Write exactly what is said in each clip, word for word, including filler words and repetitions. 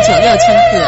九六千赫。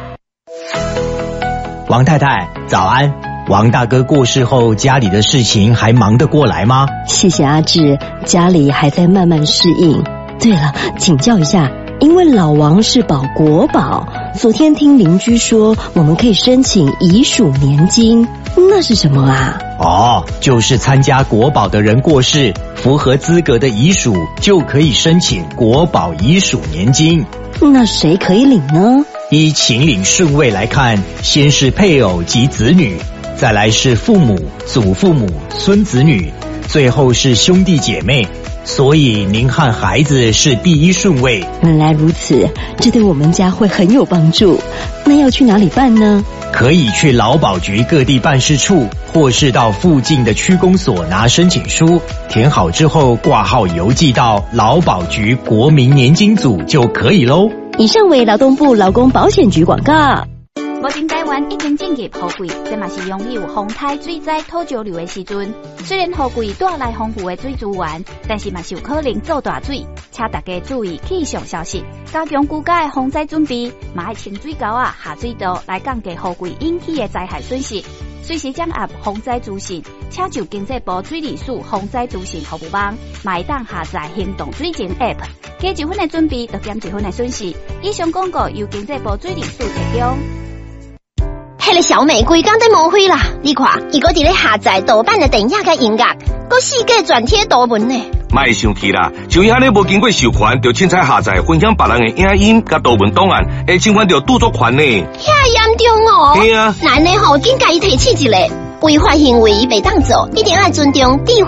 王太太，早安。王大哥过世后，家里的事情还忙得过来吗？ 谢谢阿志，家里还在慢慢适应。对了，请教一下，因为老王是保国保，昨天听邻居说我们可以申请遗属年金，那是什么啊？ 哦，就是参加国保的人过世，符合资格的遗属就可以申请国保遗属年金。 那谁可以领呢？ 依请领顺位来看，先是配偶及子女，再来是父母、祖父母、孙子女，最后是兄弟姐妹。所以您和孩子是第一顺位。 原来如此，这对我们家会很有帮助。那要去哪里办呢？ 可以去劳保局各地办事处，或是到附近的区公所拿申请书，填好之后挂号邮寄到劳保局国民年金组就可以咯。 以上为劳动部劳工保险局广告。 目前台湾已经进入雨季，这嘛是拥有风台、水灾、土石流的时阵。虽然雨季带来丰富的水资源，但是嘛是有可能造大水，请大家注意气象消息，加强居家的防灾准备，嘛要清水沟啊、下水道来降低雨季引起的灾害损失。随时掌握防灾资讯，请就经济部水利署防灾资讯服务网，买当下载行动水情 App， 加一分的准备，就减一分的损失。以上广告由经济部水利署提供。 迄个小美规工在抹灰啦！你看，伊搁伫咧下载盗版的电影甲音乐，搁四界转贴图文呢。 莫生气啦，像伊安尼无经过授权，就凊彩下载分享别人的影音甲图文档案，会侵犯到著作权呢。 遐严重哦！ 对啊， 那呢吼，紧甲伊提起一个违法行为，袂当做，一定要尊重智慧。